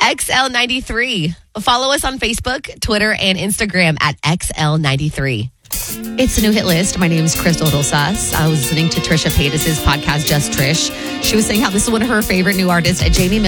XL93. Follow us on Facebook, Twitter, and Instagram at XL93. It's a new hit list. My name is Crystal Rosas. I was listening to Trisha Paytas' podcast, Just Trish. She was saying how this is one of her favorite new artists, Jamie Miller.